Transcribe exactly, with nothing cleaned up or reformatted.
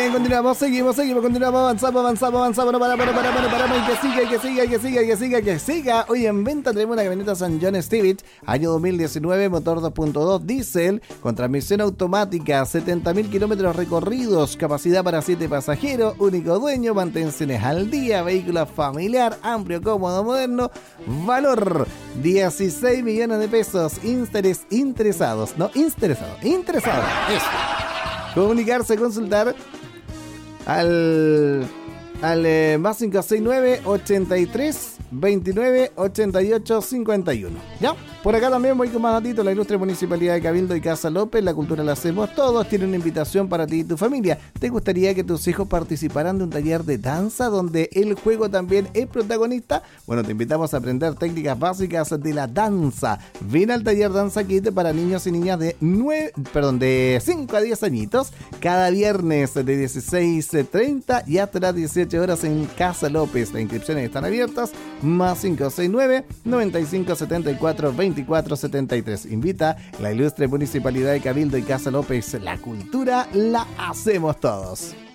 bien, continuamos, seguimos, seguimos, continuamos, avanzamos, avanzamos, avanzamos, no para, para, para, para, para, para, y que siga, y que siga, y que siga, y que siga, y que siga. Hoy en venta tenemos una camioneta San John Civic, año dos mil diecinueve, motor dos punto dos, diésel, con transmisión automática, setenta mil kilómetros recorridos, capacidad para siete pasajeros, único dueño, mantenciones al día, vehículo familiar, amplio, cómodo, moderno, valor dieciséis millones de pesos, interés, interesados, no, interesados, interesados, eso. Comunicarse, consultar al, al eh, más cinco seis nueve, ochenta y tres, veintinueve, ochenta y ocho, cincuenta y uno. ¿Ya? Por acá también voy con más datitos. La ilustre Municipalidad de Cabildo y Casa López, la cultura la hacemos todos, tiene una invitación para ti y tu familia. ¿Te gustaría que tus hijos participaran de un taller de danza donde el juego también es protagonista? Bueno, te invitamos a aprender técnicas básicas de la danza. Ven al taller Danza Kit para niños y niñas de nueve, perdón, de cinco a diez añitos, cada viernes de dieciséis treinta y hasta las dieciocho horas en Casa López. Las inscripciones están abiertas. Más cinco seis nueve, noventa y cinco, setenta y cuatro, veinticuatro, setenta y tres. Invita la ilustre Municipalidad de Cabildo y Casa López. La cultura la hacemos todos.